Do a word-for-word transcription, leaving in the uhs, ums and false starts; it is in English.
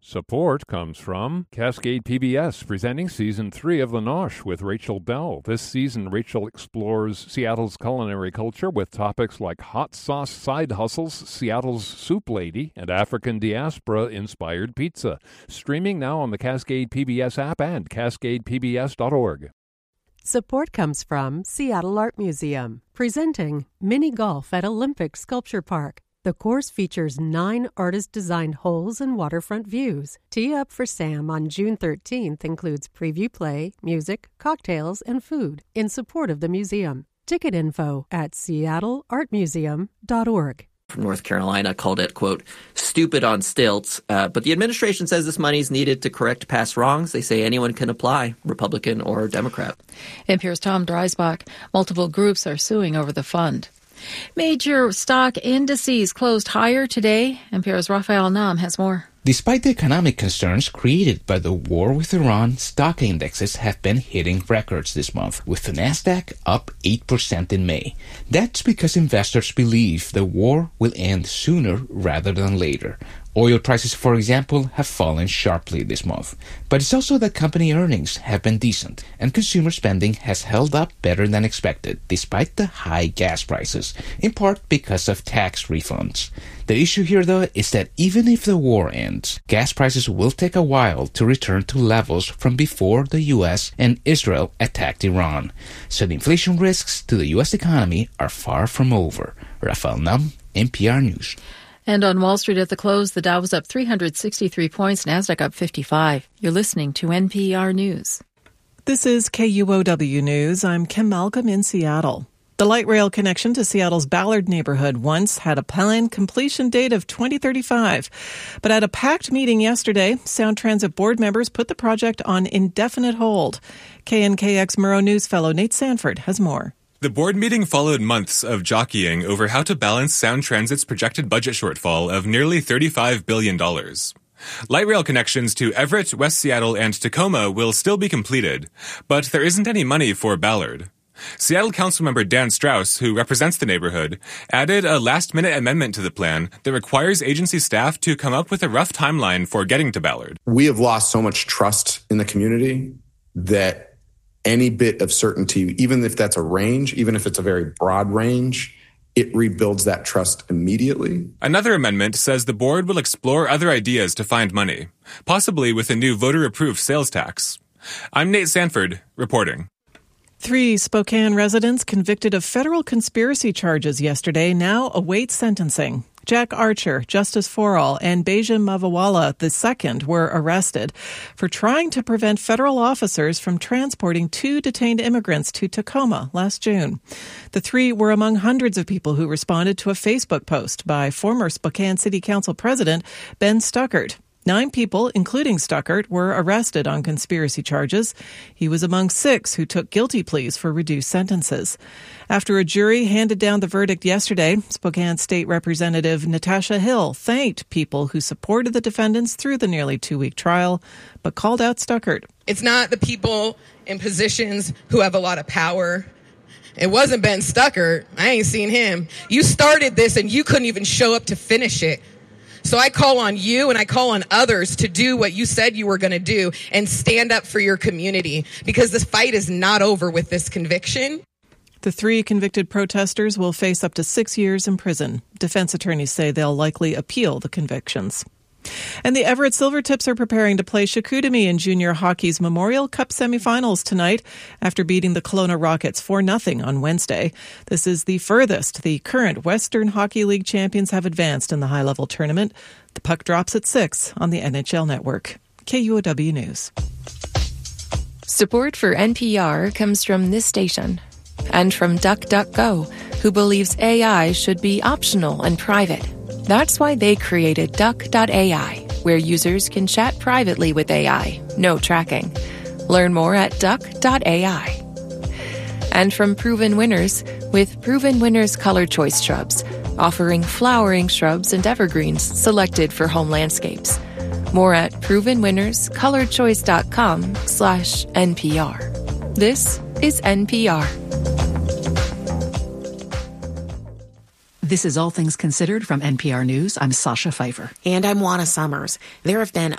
Support comes from Cascade P B S, presenting Season three of La Noche with Rachel Bell. This season, Rachel explores Seattle's culinary culture with topics like hot sauce side hustles, Seattle's soup lady, and African diaspora-inspired pizza. Streaming now on the Cascade P B S app and cascade p b s dot org. Support comes from Seattle Art Museum, presenting Mini Golf at Olympic Sculpture Park. The course features nine artist-designed holes and waterfront views. Tee Up for Sam on June thirteenth includes preview play, music, cocktails, and food in support of the museum. Ticket info at seattle art museum dot org. From North Carolina called it, quote, stupid on stilts. Uh, but the administration says this money is needed to correct past wrongs. They say anyone can apply, Republican or Democrat. N P R's Tom Dreisbach. Multiple groups are suing over the fund. Major stock indices closed higher today. N P R's Raphael Nam has more. Despite the economic concerns created by the war with Iran, stock indexes have been hitting records this month, with the Nasdaq up eight percent in May. That's because investors believe the war will end sooner rather than later. Oil prices, for example, have fallen sharply this month. But it's also that company earnings have been decent, and consumer spending has held up better than expected, despite the high gas prices, in part because of tax refunds. The issue here, though, is that even if the war ends, gas prices will take a while to return to levels from before the U S and Israel attacked Iran. So the inflation risks to the U S economy are far from over. Raphael Nam, N P R News. And on Wall Street at the close, the Dow was up three hundred sixty-three points, Nasdaq up fifty-five. You're listening to N P R News. This is K U O W News. I'm Kim Malcolm in Seattle. The light rail connection to Seattle's Ballard neighborhood once had a planned completion date of twenty thirty-five. But at a packed meeting yesterday, Sound Transit board members put the project on indefinite hold. K N K X Murrow News fellow Nate Sanford has more. The board meeting followed months of jockeying over how to balance Sound Transit's projected budget shortfall of nearly thirty-five billion dollars. Light rail connections to Everett, West Seattle, and Tacoma will still be completed, but there isn't any money for Ballard. Seattle Councilmember Dan Strauss, who represents the neighborhood, added a last-minute amendment to the plan that requires agency staff to come up with a rough timeline for getting to Ballard. We have lost so much trust in the community that any bit of certainty, even if that's a range, even if it's a very broad range, it rebuilds that trust immediately. Another amendment says the board will explore other ideas to find money, possibly with a new voter-approved sales tax. I'm Nate Sanford, reporting. Three Spokane residents convicted of federal conspiracy charges yesterday now await sentencing. Jack Archer, Justice Forall, and Bejim Mavawala the second were arrested for trying to prevent federal officers from transporting two detained immigrants to Tacoma last June. The three were among hundreds of people who responded to a Facebook post by former Spokane City Council President Ben Stuckert. Nine people, including Stuckert, were arrested on conspiracy charges. He was among six who took guilty pleas for reduced sentences. After a jury handed down the verdict yesterday, Spokane State Representative Natasha Hill thanked people who supported the defendants through the nearly two-week trial, but called out Stuckert. It's not the people in positions who have a lot of power. It wasn't Ben Stuckert. I ain't seen him. You started this and you couldn't even show up to finish it. So I call on you and I call on others to do what you said you were going to do and stand up for your community, because this fight is not over with this conviction. The three convicted protesters will face up to six years in prison. Defense attorneys say they'll likely appeal the convictions. And the Everett Silvertips are preparing to play Chicoutimi in junior hockey's Memorial Cup semifinals tonight after beating the Kelowna Rockets four nothing on Wednesday. This is the furthest the current Western Hockey League champions have advanced in the high-level tournament. The puck drops at six on the N H L Network. K U O W News. Support for N P R comes from this station and from DuckDuckGo, who believes A I should be optional and private. That's why they created Duck dot A I, where users can chat privately with A I, no tracking. Learn more at Duck dot A I. And from Proven Winners, with Proven Winners Color Choice Shrubs, offering flowering shrubs and evergreens selected for home landscapes. More at proven winners color choice dot com slash N P R. This is N P R. This is All Things Considered from N P R News. I'm Sasha Pfeiffer. And I'm Juana Summers. There have been